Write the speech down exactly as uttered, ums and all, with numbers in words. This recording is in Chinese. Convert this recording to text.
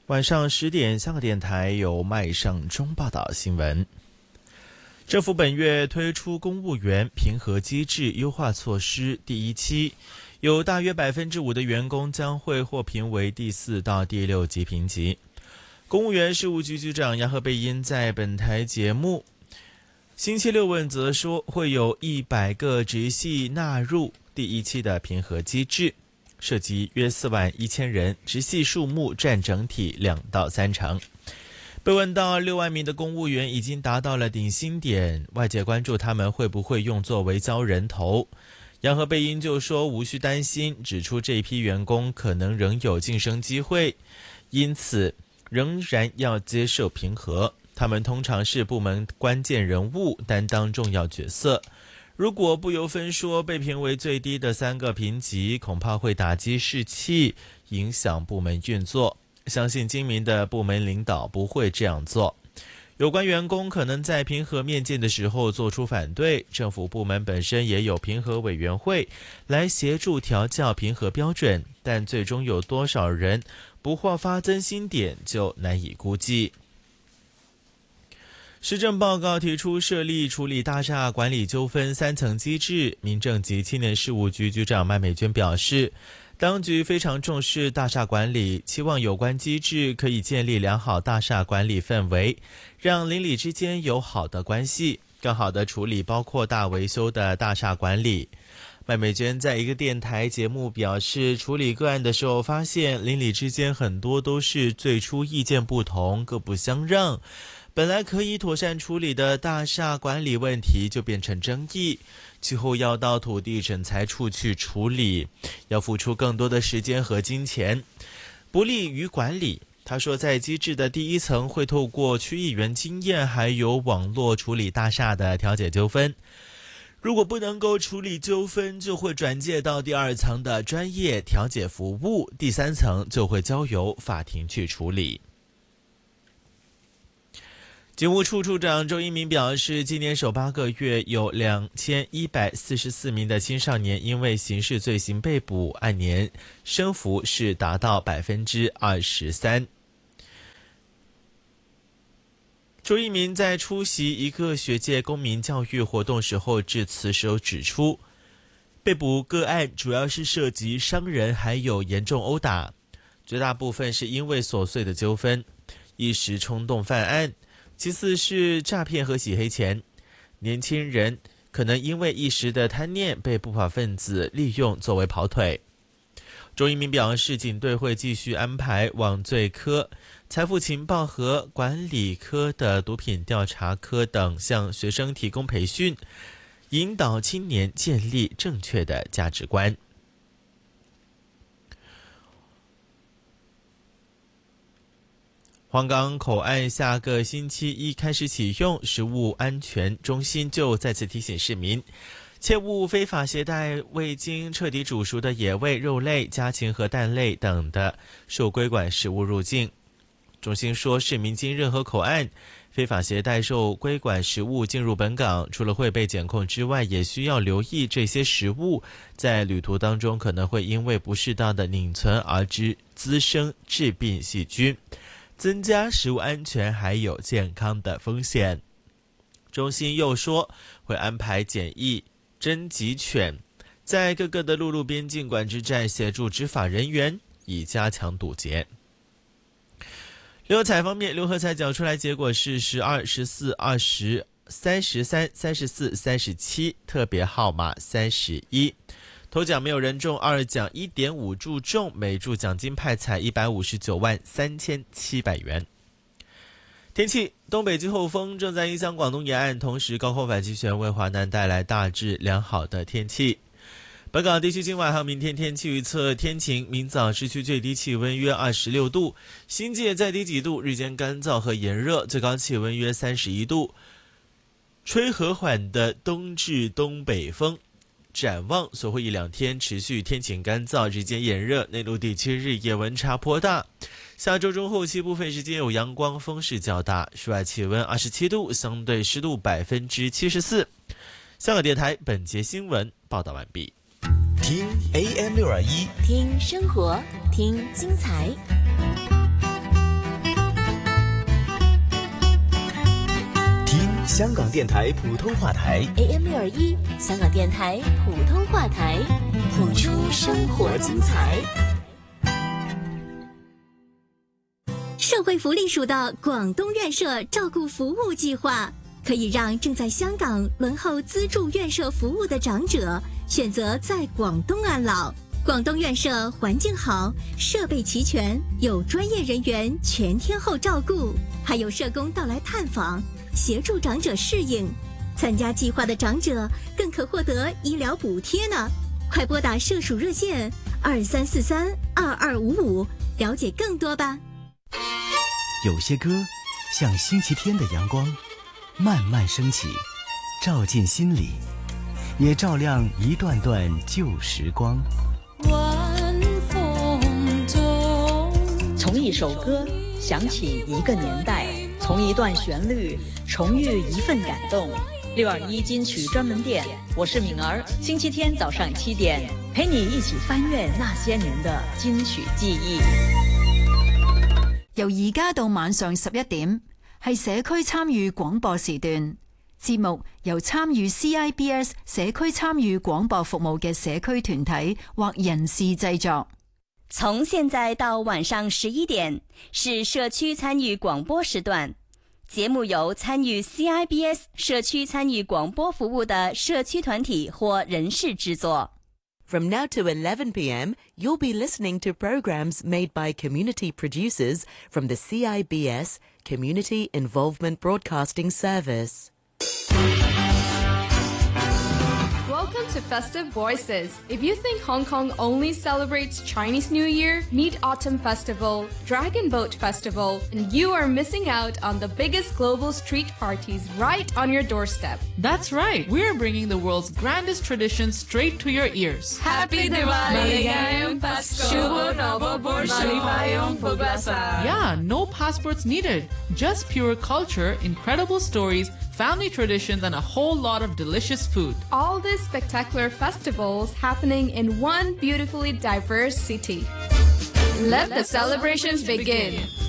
晚上十点，香港电台由麦尚中报道新闻。政府本月推出公务员评核机制优化措施第一期，有大约百分之五的员工将会获评为第四到第六级评级。公务员事务局局长杨和贝因在本台节目星期六问则说，会有一百个职系纳入第一期的评核机制，涉及约四万一千人，职系数目占整体两到三成。被问到六万名的公务员已经达到了顶薪点，外界关注他们会不会用作为交人头，杨和贝因就说无需担心，指出这一批员工可能仍有晋升机会，因此仍然要接受评核。他们通常是部门关键人物，担当重要角色。如果不由分说被评为最低的三个评级，恐怕会打击士气，影响部门运作。相信精明的部门领导不会这样做。有关员工可能在评核面见的时候做出反对，政府部门本身也有评核委员会来协助调校评核标准，但最终有多少人不获发增薪点就难以估计。施政报告提出设立处理大厦管理纠纷三层机制，民政及青年事务局局长麦美娟表示，当局非常重视大厦管理，期望有关机制可以建立良好大厦管理氛围，让邻里之间有好的关系，更好地处理包括大维修的大厦管理。麦美娟在一个电台节目表示，处理个案的时候发现邻里之间很多都是最初意见不同，各不相让，本来可以妥善处理的大厦管理问题就变成争议，最后要到土地审裁处去处理，要付出更多的时间和金钱，不利于管理。他说，在机制的第一层会透过区议员经验还有网络处理大厦的调解纠纷，如果不能够处理纠纷，就会转介到第二层的专业调解服务，第三层就会交由法庭去处理。警务处处长周一鸣表示，今年首八个月有两千一百四十四名的青少年因为刑事罪行被捕，按年升幅是达到 百分之二十三。周一鸣在出席一个学界公民教育活动时候致辞时候指出，被捕个案主要是涉及伤人还有严重殴打，绝大部分是因为琐碎的纠纷，一时冲动犯案，其次是诈骗和洗黑钱，年轻人可能因为一时的贪念被不法分子利用作为跑腿。周一鸣表示，警队会继续安排网罪科、财富情报和管理科的毒品调查科等向学生提供培训，引导青年建立正确的价值观。黄冈口岸下个星期一开始启用，食物安全中心就再次提醒市民，切勿非法携带未经彻底煮熟的野味、肉类、家禽和蛋类等的受规管食物入境。中心说，市民经任何口岸非法携带受规管食物进入本港，除了会被检控之外，也需要留意这些食物在旅途当中可能会因为不适当的拧存而致滋生致病细菌，增加食物安全还有健康的风险。中心又说，会安排检疫侦缉犬在各个的陆路边境管制站协助执法人员，以加强堵截。六合彩方面，六合彩缴出来结果是十二、十四、二十、三十三、三十四、三十七，特别号码三十一。头奖没有人中，二奖 一点五 注中，每注奖金派彩一百五十九万三千七百元。天气，东北季候风正在影响广东沿岸，同时高空反气旋为华南带来大致良好的天气。本港地区今晚和明天天气预测，天晴，明早市区最低气温约二十六度，新界再低几度，日间干燥和炎热，最高气温约三十一度，吹和缓的东至东北风。展望所会一两天持续天晴干燥，日间炎热，内陆地区日夜温差颇大。下周中后期部分时间有阳光，风势较大，室外气温二十七度，相对湿度 百分之七十四。 香港电台本节新闻报道完毕。 听 A M 六二一， 听生活，听精彩。 香港电台普通话台 A M 六二一，香港电台普通话台，谱出生活精彩。 社会福利署的广东院舍照顾服务计划，可以让正在香港轮候资助院舍服务的长者选择在广东安老。广东院舍环境好，设备齐全，有专业人员全天候照顾，还有社工到来探访，协助长者适应。参加计划的长者更可获得医疗补贴呢。快拨打社署热线二三四三二二五五，了解更多吧。 有些歌像星期天的阳光，慢慢升起，照进心里，也照亮一段段旧时光。 晚风中， 从一首歌想起一个年代，从一段旋律重遇一份感动。六二一金曲专门店，我是敏儿，星期天早上七點，陪你一起翻閱那些年的金曲記憶。 由而家到晚上十一點，係社區參與廣播時段。節目由參與 C I B S 社區參與廣播服務嘅社區團體或人士製作。 從現在到晚上十一點是社區參與廣播時段，節目由參與 C I B S 社區參與廣播服務的社區團體或人士製作。 From now to eleven p m, you'll be listening to programs made by community producers from the C I B S Community Involvement Broadcasting Service. Welcome to Festive Voices. If you think Hong Kong only celebrates Chinese New Year, Mid-Autumn Festival, Dragon Boat Festival, and you are missing out on the biggest global street parties right on your doorstep. That's right. We're bringing the world's grandest traditions straight to your ears. Happy Diwali! Maligayang Pasko! Shubo Novo Borsho! Maligayang Puglasa! Yeah, no passports needed. Just pure culture, incredible stories, family traditions, and a whole lot of delicious food. All these spectacular festivals happening in one beautifully diverse city. Let the celebrations begin.